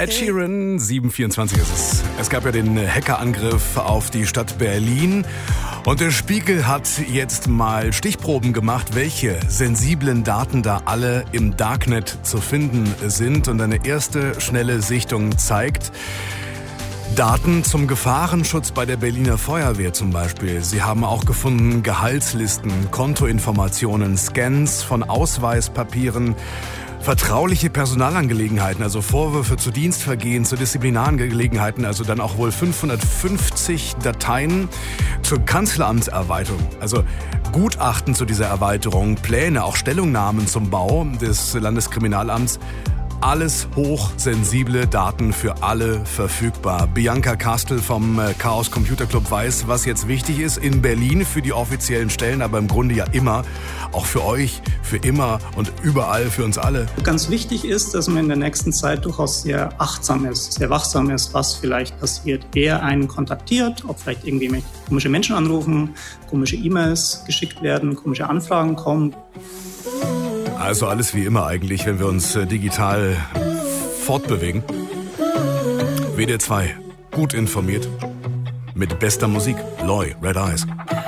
Ed Sheeran, 7:24 ist es. Es gab ja den Hackerangriff auf die Stadt Berlin. Und der Spiegel hat jetzt mal Stichproben gemacht, welche sensiblen Daten da alle im Darknet zu finden sind. Und eine erste schnelle Sichtung zeigt Daten zum Gefahrenschutz bei der Berliner Feuerwehr zum Beispiel. Sie haben auch gefunden Gehaltslisten, Kontoinformationen, Scans von Ausweispapieren, vertrauliche Personalangelegenheiten, also Vorwürfe zu Dienstvergehen, zu Disziplinarangelegenheiten, also dann auch wohl 550 Dateien zur Kanzleramtserweiterung, also Gutachten zu dieser Erweiterung, Pläne, auch Stellungnahmen zum Bau des Landeskriminalamts. Alles hochsensible Daten für alle verfügbar. Bianca Kastel vom Chaos Computer Club weiß, was jetzt wichtig ist in Berlin für die offiziellen Stellen, aber im Grunde ja immer, auch für euch, für immer und überall für uns alle. Ganz wichtig ist, dass man in der nächsten Zeit durchaus sehr achtsam ist, sehr wachsam ist, was vielleicht passiert. Wer einen kontaktiert, ob vielleicht irgendwie komische Menschen anrufen, komische E-Mails geschickt werden, komische Anfragen kommen. Also alles wie immer eigentlich, wenn wir uns digital fortbewegen. WDR 2, gut informiert, mit bester Musik. Loy, Red Eyes.